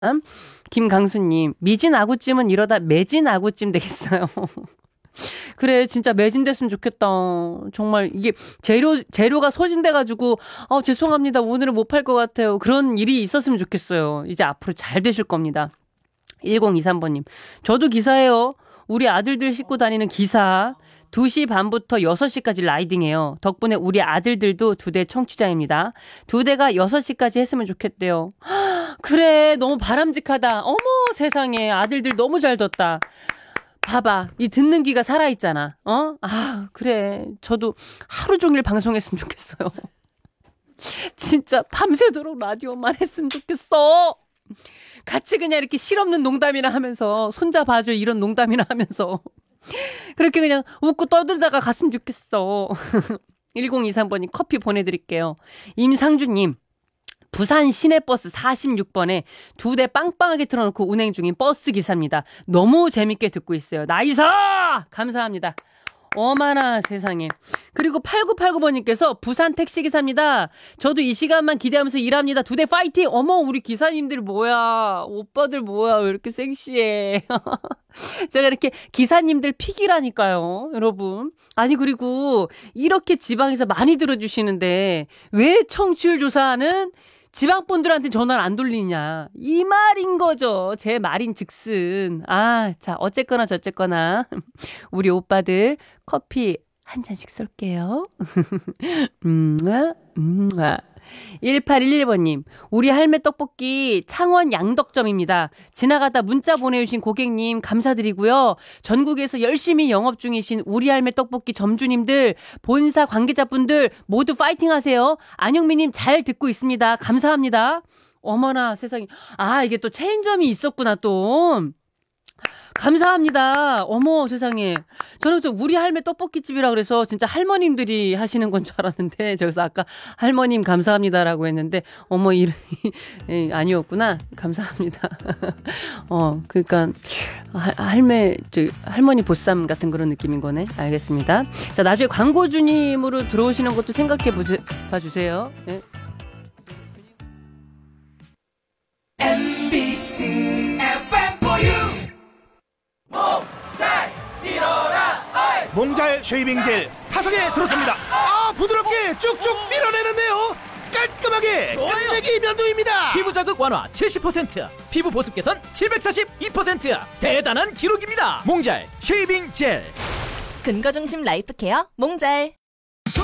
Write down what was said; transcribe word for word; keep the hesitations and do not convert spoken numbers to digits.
김강수님, 미진 아구찜은 이러다 매진 아구찜 되겠어요. 그래, 진짜 매진됐으면 좋겠다. 정말 이게 재료, 재료가 소진돼가지고, 어, 죄송합니다. 오늘은 못 팔 것 같아요. 그런 일이 있었으면 좋겠어요. 이제 앞으로 잘 되실 겁니다. 일공이삼 번님, 저도 기사예요. 우리 아들들 싣고 다니는 기사. 두 시 반부터 여섯 시까지 라이딩해요. 덕분에 우리 아들들도 두 대 청취자입니다. 두 대가 여섯 시까지 했으면 좋겠대요. 그래, 너무 바람직하다. 어머, 세상에. 아들들 너무 잘 뒀다. 봐봐, 이 듣는 귀가 살아있잖아. 어? 아, 그래. 저도 하루 종일 방송했으면 좋겠어요. 진짜 밤새도록 라디오만 했으면 좋겠어. 같이 그냥 이렇게 실없는 농담이나 하면서 손자 봐줘 이런 농담이나 하면서 그렇게 그냥 웃고 떠들다가 갔으면 좋겠어. 일공이삼 번님 커피 보내드릴게요. 임상주님, 부산 시내버스 사십육 번에 두 대 빵빵하게 틀어놓고 운행 중인 버스 기사입니다. 너무 재밌게 듣고 있어요. 나이스! 감사합니다. 어머나 세상에. 그리고 팔구팔구 번님께서 부산 택시기사입니다. 저도 이 시간만 기대하면서 일합니다. 두 대 파이팅! 어머, 우리 기사님들 뭐야. 오빠들 뭐야. 왜 이렇게 섹시해. 제가 이렇게 기사님들 픽이라니까요, 여러분. 아니, 그리고 이렇게 지방에서 많이 들어주시는데 왜 청취율 조사하는 지방분들한테 전화를 안 돌리냐. 이 말인 거죠. 제 말인 즉슨. 아, 자, 어쨌거나 저쨌거나 우리 오빠들 커피 한 잔씩 쏠게요. 음, 음, 일팔일일 번님, 우리 할매 떡볶이 창원 양덕점입니다. 지나가다 문자 보내주신 고객님 감사드리고요. 전국에서 열심히 영업 중이신 우리 할매 떡볶이 점주님들, 본사 관계자분들 모두 파이팅 하세요. 안영미님 잘 듣고 있습니다. 감사합니다. 어머나 세상에. 아, 이게 또 체인점이 있었구나 또. 감사합니다. 어머 세상에. 저는 또 우리 할매 떡볶이집이라 그래서 진짜 할머님들이 하시는 건 줄 알았는데 저기서 아까 할머님 감사합니다라고 했는데 어머 이름이 아니었구나. 감사합니다. 어 그러니까 할매 저 할머니 보쌈 같은 그런 느낌인 거네. 알겠습니다. 자, 나중에 광고주님으로 들어오시는 것도 생각해 봐주세요. 네. 엠비씨 에프엠 for you. 몸잘 밀어라. 어이. 몸잘 쉐이빙 젤 타성에 들어섭니다. 아, 부드럽게 쭉쭉 밀어내는데요. 깔끔하게 좋아요. 끝내기 면도입니다. 피부 자극 완화 칠십 퍼센트, 피부 보습 개선 칠백사십이 퍼센트. 대단한 기록입니다. 몽잘 쉐이빙 젤. 근거 중심 라이프 케어 몽잘.